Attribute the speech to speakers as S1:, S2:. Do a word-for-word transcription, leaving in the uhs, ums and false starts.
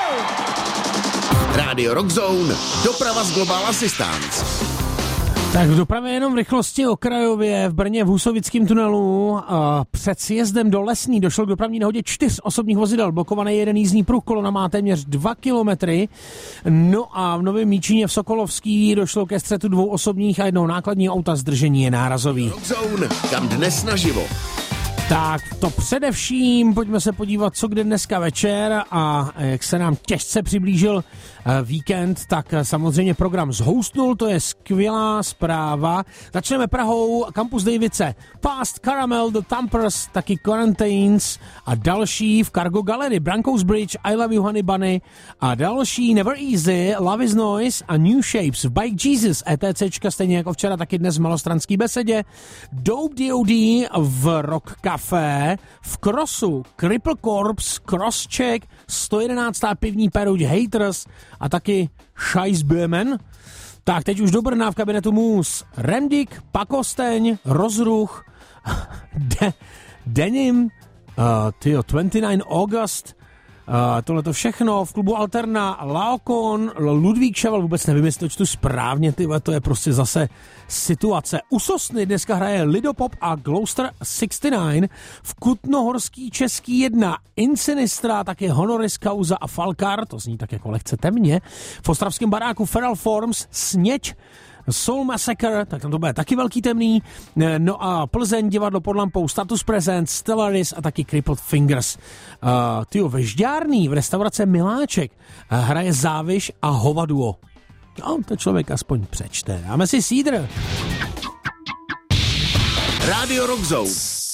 S1: Rádio Rock Zone, doprava z Global Assistance.
S2: Tak v dopravě jenom v rychlosti okrajově v Brně v Hůsovickém tunelu a před sjezdem do Lesný došlo k dopravní nehodě čtyř osobních vozidel. Blokovaný jeden jízdní pruh, kolona má téměř dva kilometry. No a v Novém Míčině v Sokolovský došlo ke střetu dvou osobních a jednoho nákladního auta, zdržení je nárazový.
S1: Rock Zone, kam dnes naživo.
S2: Tak to především, pojďme se podívat, co kde dneska večer a jak se nám těžce přiblížil víkend, tak samozřejmě program zhoustnul, to je skvělá zpráva. Začneme Prahou, Campus Davice, Past, Caramel, The Tampers, taky Quarantines a další v Cargo Gallery, Branko's Bridge, I Love You Honey Bunny a další Never Easy, Love is Noise a New Shapes, v Bike Jesus, ETCčka stejně jako včera, taky dnes v Malostranský besedě, Dope D O D v Rock Café, v Crossu, Cripple Corpse, Crosscheck, sto jedenáctá pivní peruť Haters a taky Scheissböhmen. Tak teď už do Brna v kabinetu Mus. Remdik, Pakosteň, Rozruch, De- Denim, uh, tyjo, dvacátého devátého August, Uh, tohle to všechno v klubu Alterna, Laokon, Ludvík Ševel, vůbec nevím, jestli to čtu správně, tyhle, to je prostě zase situace. U Sosny dneska hraje Lidopop a Gloucester šedesát devět, v Kutnohorský Český jedna, Insinistra, taky Honoris Causa a Falkar, to zní tak jako lehce temně, v ostravském baráku Feral Forms, Sněď, Soul Massacre, tak tam to bude taky velký temný, no a Plzeň, divadlo pod lampou, Status Present, Stellaris a taky Crippled Fingers. Uh, tyjo, ve Žďárný v restaurace Miláček uh, hraje Záviš a Hovaduo. No, to člověk aspoň přečte. Dáme si sídr.
S1: Rádio Rock Zone.